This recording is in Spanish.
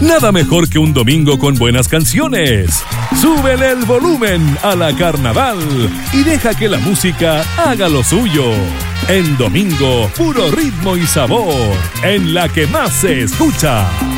Nada mejor que un domingo con buenas canciones. Súbele el volumen a la Carnaval y deja que la música haga lo suyo. En domingo, puro ritmo y sabor, en la que más se escucha.